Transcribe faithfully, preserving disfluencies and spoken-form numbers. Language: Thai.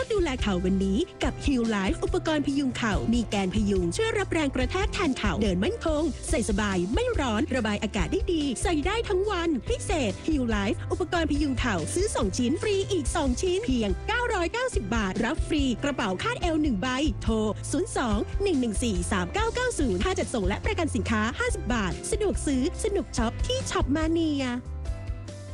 อกดูแลเข่าวันนี้กับ Heal Life อุปกรณ์พยุงเข่ามีแกนพยุงช่วยรับแรงกระแทกแทนเข่าเดินมั่นคงใส่สบายไม่ร้อนระบายอากาศได้ดีใส่ได้ทั้งวันพิเศษ Heal Life อุปกรณ์พยุงเข่าซื้อสองชิ้นฟรีอีกสองชิ้นเพียงเก้าร้อยเก้าสิบบาทรับฟรีกระเป๋าคาดเอวหนึ่งใบโทรศูนย์ สอง หนึ่ง หนึ่ง สี่ สาม เก้า เก้า ศูนย์ค่าจัดส่งและประกันสินค้าห้าสิบบาทสะดวกซื้อสนุกช็อปที่ช็อปมาเนีย